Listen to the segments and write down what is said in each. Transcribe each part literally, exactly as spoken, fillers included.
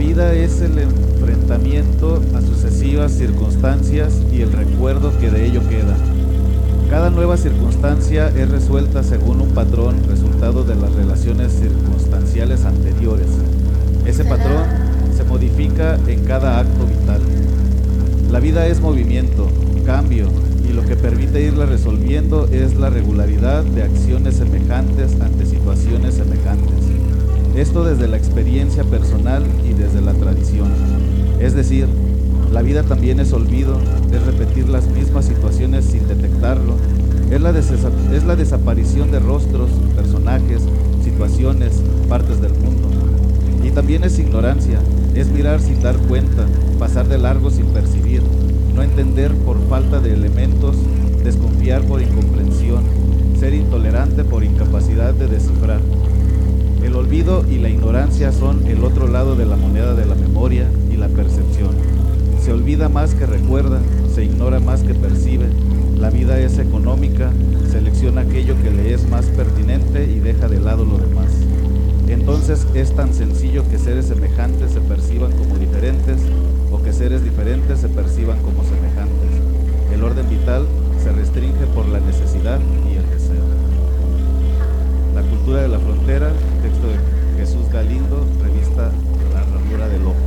vida es el enfrentamiento a sucesivas circunstancias y el recuerdo que de ello queda. Cada nueva circunstancia es resuelta según un patrón resultado de las relaciones circunstanciales anteriores. Ese patrón se modifica en cada acto vital. La vida es movimiento, cambio, y lo que permite irla resolviendo es la regularidad de acciones semejantes ante situaciones semejantes. Esto desde la experiencia personal y desde la tradición. Es decir, la vida también es olvido, es repetir las mismas situaciones sin detectarlo, es la, es la desaparición de rostros, personajes, situaciones, partes del mundo. Y también es ignorancia, es mirar sin dar cuenta, pasar de largo sin percibir, no entender por falta de elementos, desconfiar por incomprensión, ser intolerante por incapacidad de descifrar. El olvido y la ignorancia son el otro lado de la moneda de la memoria y la percepción. Se olvida más que recuerda, se ignora más que percibe. La vida es económica, selecciona aquello que le es más pertinente y deja de lado lo demás. Entonces es tan sencillo que seres semejantes se perciban como diferentes o que seres diferentes se perciban como semejantes. El orden vital se restringe por la necesidad y el deseo. La cultura de la frontera, texto de Jesús Galindo, revista La Ranura del Ojo,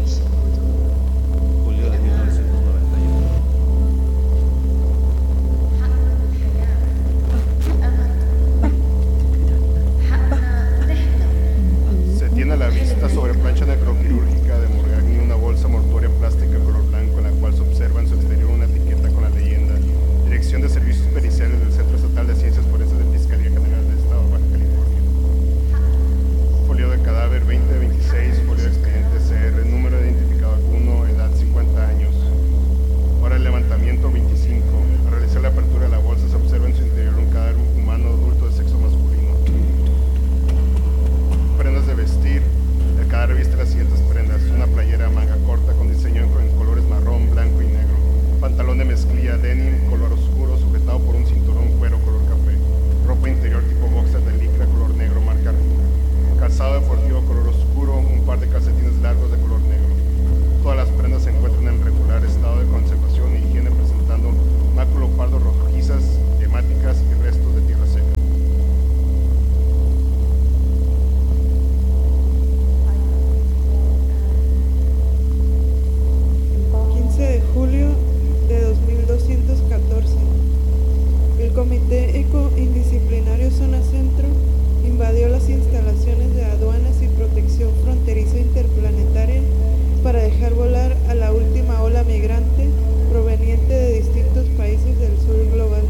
julio de mil novecientos noventa y uno. Se tiene a la vista sobre plancha necroquirúrgica de Morgagni una bolsa mortuoria plástica color blanco en la cual se observa en su exterior una etiqueta con la leyenda Dirección de Servicios Periciales del Centro Estatal de Ciencias Forenses de Fiscalía General del Estado de Baja California. Folio de cadáver veinte veintiséis, folio de expediente C R, número de identificador uno, edad cincuenta años. Hora de levantamiento veinticinco. Al realizar la apertura de la bolsa se observa en su interior un cadáver humano adulto de sexo masculino. Prendas de vestir. El cadáver viste las siguientes prendas: una playera manga corta con diseño en colores marrón, blanco y negro, pantalón de mezclilla denim color oscuro sujetado por un cinturón cuero color café, ropa interior tipo boxer de licra color negro marca Rima, calzado deportivo color oscuro, un par de calcetines largos de color negro. Todas las prendas se encuentran en regular estado de conservación e higiene, presentando máculo pardo rojizas, hemáticas y restos de tierra seca. quince de julio de dos mil doscientos catorce. El Comité Eco-Indisciplinario Zona Centro invadió las instalaciones de aduanas y protección fronteriza interplanetaria para dejar volar a la última ola migrante proveniente de distintos países del sur global.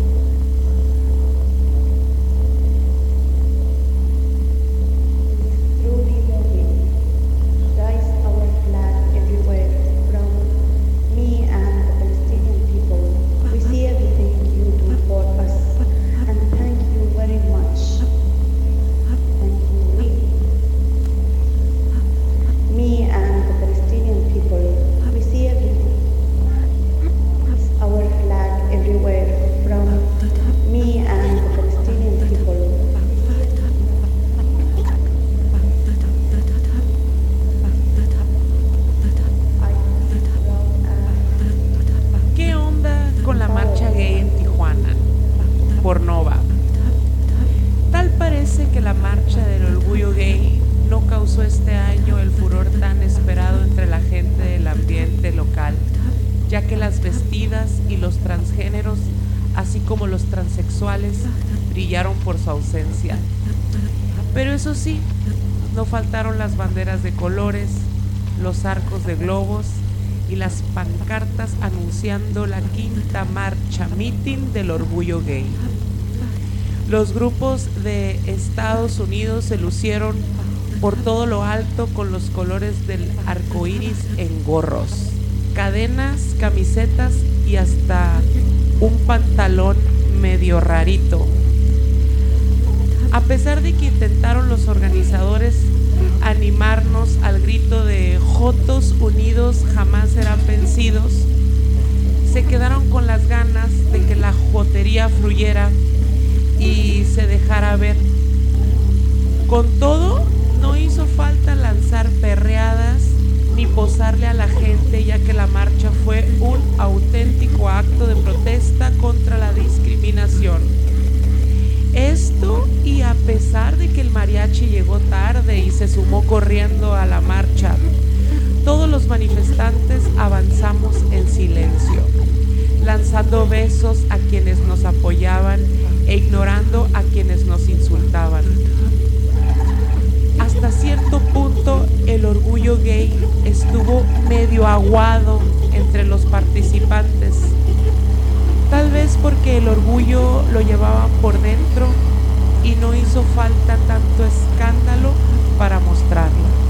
Ya que las vestidas y los transgéneros, así como los transexuales, brillaron por su ausencia. Pero eso sí, no faltaron las banderas de colores, los arcos de globos y las pancartas anunciando la quinta marcha meeting del orgullo gay. Los grupos de Estados Unidos se lucieron por todo lo alto con los colores del arco iris en gorros, cadenas, camisetas y hasta un pantalón medio rarito. A pesar de que intentaron los organizadores animarnos al grito de Jotos unidos jamás serán vencidos, se quedaron con las ganas de que la jotería fluyera y se dejara ver. Con todo, no hizo falta lanzar perreadas ni posarle a la gente, ya que la marcha fue un auténtico acto de protesta contra la discriminación. Esto y a pesar de que el mariachi llegó tarde y se sumó corriendo a la marcha, todos los manifestantes avanzamos en silencio, lanzando besos a quienes nos apoyaban e ignorando a quienes nos insultaban. Hasta cierto punto el orgullo gay estuvo medio aguado entre los participantes, tal vez porque el orgullo lo llevaban por dentro y no hizo falta tanto escándalo para mostrarlo.